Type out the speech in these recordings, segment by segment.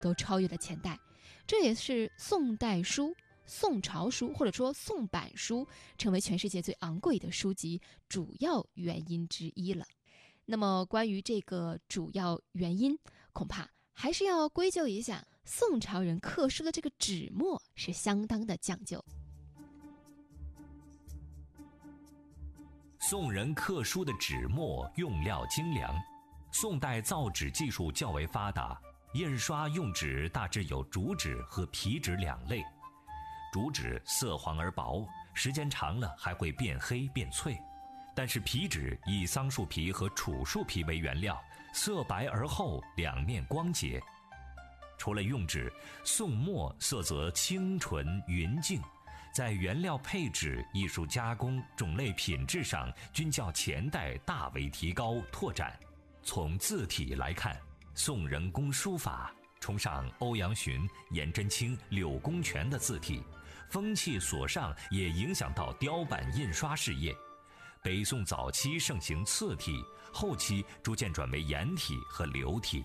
都超越了前代，这也是宋代书、宋朝书或者说宋版书成为全世界最昂贵的书籍主要原因之一了。那么关于这个主要原因，恐怕还是要归咎一下宋朝人刻书的这个纸墨是相当的讲究。 宋人刻书的纸墨用料精良，宋代造纸技术较为发达，印刷用纸大致有竹纸和皮纸两类。竹纸色黄而薄，时间长了还会变黑变脆，但是皮纸以桑树皮和楚树皮为原料，色白而厚，两面光洁。除了用纸，宋墨色泽清纯匀净，在原料配置、艺术加工、种类品质上均较前代大为提高拓展。从字体来看，宋人工书法崇尚欧阳询、颜真卿、柳公权的字体，风气所上也影响到雕版印刷事业。北宋早期盛行次体，后期逐渐转为颜体和流体。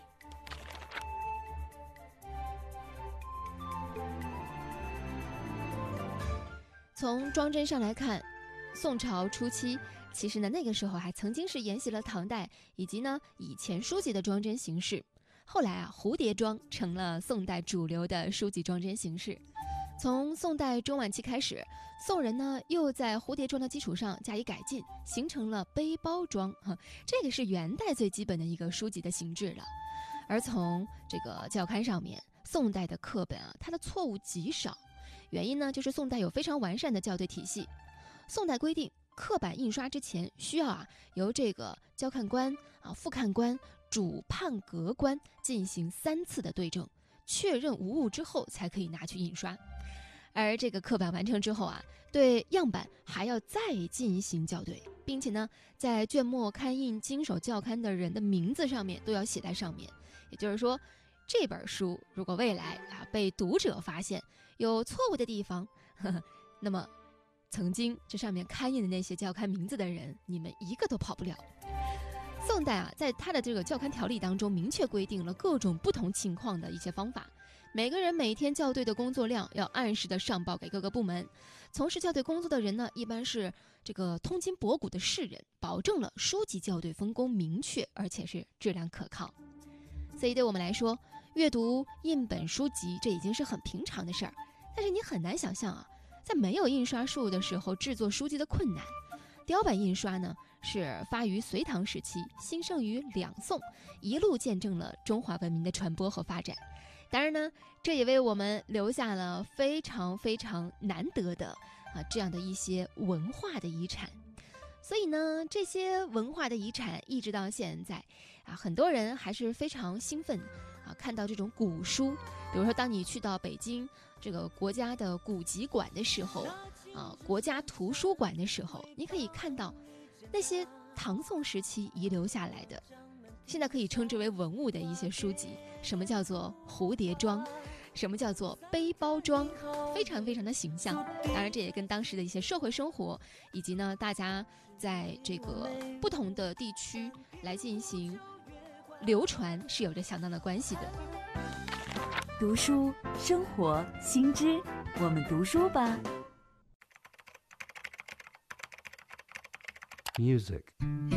从装帧上来看，宋朝初期其实呢那个时候还曾经是沿袭了唐代以及呢以前书籍的装帧形式。后来啊，蝴蝶装成了宋代主流的书籍装帧形式。从宋代中晚期开始，宋人呢又在蝴蝶装的基础上加以改进，形成了背包装。这个是元代最基本的一个书籍的形制了。而从这个校刊上面，宋代的课本啊，它的错误极少。原因呢，就是宋代有非常完善的校对体系。宋代规定，刻版印刷之前需要由这个校看官副看官、主判格官进行3次的对正，确认无误之后才可以拿去印刷。而这个刻版完成之后对样板还要再进行校对，并且呢，在卷末刊印经手校刊的人的名字上面都要写在上面。也就是说，这本书如果未来被读者发现有错误的地方，那么曾经这上面刊印的那些校刊名字的人，你们一个都跑不了。宋代在他的这个校刊条例当中明确规定了各种不同情况的一些方法，每个人每天校对的工作量要按时的上报给各个部门。从事校对工作的人呢，一般是这个通今博古的士人，保证了书籍校对分工明确，而且是质量可靠。所以对我们来说，阅读印本书籍这已经是很平常的事儿，但是你很难想象在没有印刷术的时候制作书籍的困难。雕版印刷呢，是发于隋唐时期，兴盛于两宋，一路见证了中华文明的传播和发展。当然呢，这也为我们留下了非常非常难得的这样的一些文化的遗产。所以呢，这些文化的遗产一直到现在很多人还是非常兴奋看到这种古书。比如说，当你去到北京这个国家的古籍馆的时候国家图书馆的时候，你可以看到那些唐宋时期遗留下来的，现在可以称之为文物的一些书籍。什么叫做蝴蝶装，什么叫做背包装，非常非常的形象。当然这也跟当时的一些社会生活以及呢大家在这个不同的地区来进行流传是有着相当的关系的。 读书生活新知，我们读书吧。 Music